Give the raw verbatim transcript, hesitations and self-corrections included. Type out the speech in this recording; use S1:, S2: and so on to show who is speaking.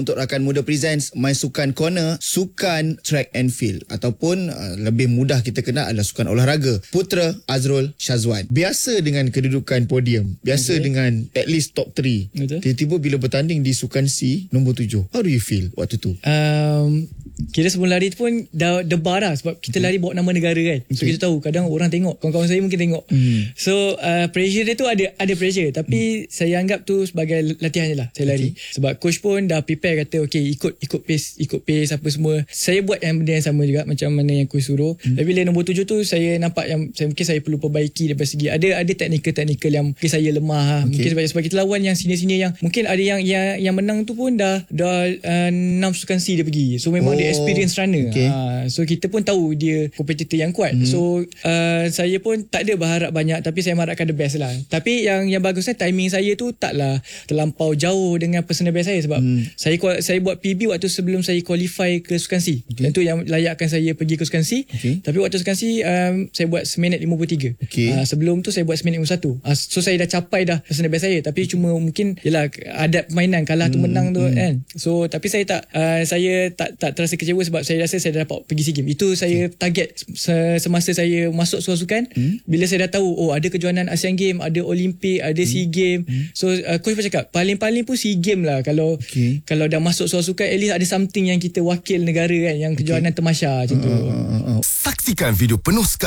S1: untuk Rakan Muda Presents My Sukan Corner, sukan track and field ataupun uh, lebih mudah kita kenal adalah sukan olahraga. Putra Azrul Syazwan. Biasa dengan kedudukan podium, biasa okay. dengan at least top three. Tiba-tiba bila bertanding di sukan C nombor tujuh. How do you feel waktu tu?
S2: Um, kira sebelum lari tu pun dah debar dah sebab kita okay. lari bawa nama negara kan. So okay. kita tahu kadang orang tengok, kawan-kawan saya mungkin tengok. Hmm. So uh, pressure dia tu ada ada pressure tapi hmm. saya anggap tu sebagai latihan je lah saya lari. Okay. Sebab coach pun dah prepare kata okay ikut ikut pace, ikut pace apa semua. Saya buat yang benda yang sama juga macam mana yang coach suruh. Hmm. Tapi bila nombor tujuh tu saya nampak yang saya mungkin saya perlu perbaiki daripada segi ada ada teknikal-teknikal yang mungkin saya lemah. Okay. Mungkin sebab, sebab kita lawan yang senior-senior yang mungkin ada yang yang, yang menang tu pun dah dah uh, enam sukan C dia pergi. So memang oh. dia experience runner. Okay. Uh, so kita pun tahu dia kompetitor yang kuat. Hmm. So uh, saya pun tak ada berharap banyak tapi saya mengharapkan the best lah. Tapi yang yang bagusnya timing saya tu taklah terlampau jauh dengan personal best saya sebab hmm. saya saya buat P B waktu sebelum saya qualify ke sukan C. Okay. Itu yang layakkan saya pergi ke sukan C. Okay. Tapi waktu sukan C um, saya buat seminit lima puluh tiga. Okay. Uh, sebelum tu saya buat seminit lima puluh satu. Uh, so saya dah capai dah personal best saya tapi cuma mungkin yalah adat permainan kalah tu hmm. menang tu hmm. kan. So tapi saya tak uh, saya tak tak terasa kecewa sebab saya rasa saya dah dapat pergi SEA Games. Itu saya okay. target semasa saya masuk sukan hmm. bila saya dah tahu oh ada kejohanan Asian Games, ada Olimpik, ada hmm. SEA Games. Hmm. So uh, coach pun cakap paling-paling pun SEA Games lah kalau okay. kalau dah masuk sukan at least ada something yang kita wakil negara kan yang kejohanan okay. Temasya macam uh, tu. Uh, uh, uh.
S3: Saksikan video penuh